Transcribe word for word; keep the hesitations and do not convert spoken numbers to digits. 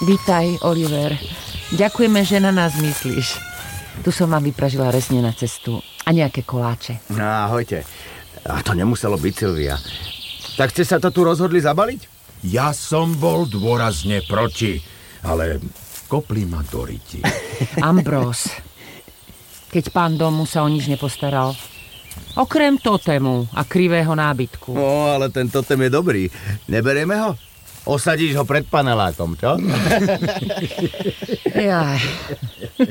Vítaj, Oliver. Ďakujeme, že na nás myslíš. Tu som vám vypražila rezne na cestu a nejaké koláče. No, ahojte. A to nemuselo byť, Silvia. Tak ste sa to tu rozhodli zabaliť? Ja som bol dôrazne proti, ale kopli ma do ryti. Ambrós, keď pán domu sa o nič nepostaral. Okrem totému a krivého nábytku. No, ale ten totem je dobrý. Neberieme ho? Osadíš ho pred panelákom, čo? Jaj.